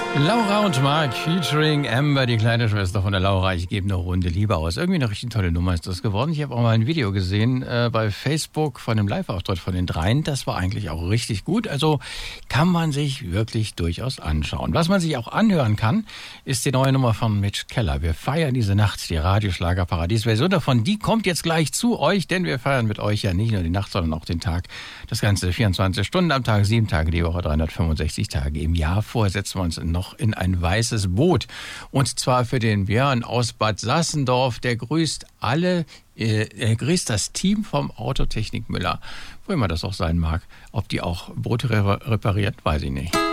Laura und Mark featuring Amber, die kleine Schwester von der Laura. Ich gebe eine Runde Liebe aus. Irgendwie eine richtig tolle Nummer ist das geworden. Ich habe auch mal ein Video gesehen bei Facebook von einem Live-Auftritt von den dreien. Das war eigentlich auch richtig gut. Also kann man sich wirklich durchaus anschauen. Was man sich auch anhören kann, ist die neue Nummer von Mitch Keller. Wir feiern diese Nacht, die Radioschlager-Paradies-Version davon. Die kommt jetzt gleich zu euch, denn wir feiern mit euch ja nicht nur die Nacht, sondern auch den Tag. Das Ganze 24 Stunden am Tag, 7 Tage die Woche, 365 Tage im Jahr. Vorher setzen wir uns noch in ein weißes Boot. Und zwar für den Björn aus Bad Sassendorf. Der grüßt alle, er grüßt das Team vom Autotechnik Müller. Wo immer das auch sein mag. Ob die auch Boote repariert, weiß ich nicht.